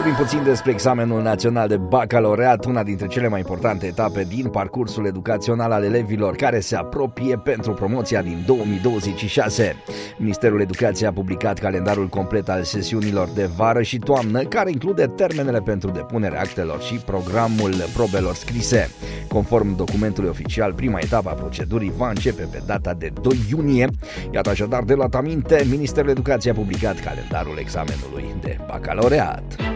Vorbim puțin despre examenul național de bacalaureat, una dintre cele mai importante etape din parcursul educațional al elevilor, care se apropie pentru promoția din 2026. Ministerul Educației a publicat calendarul complet al sesiunilor de vară și toamnă, care include termenele pentru depunerea actelor și programul probelor scrise. Conform documentului oficial, prima etapă a procedurii va începe pe data de 2 iunie. Iată așadar, de luat aminte, Ministerul Educației a publicat calendarul examenului de bacalaureat.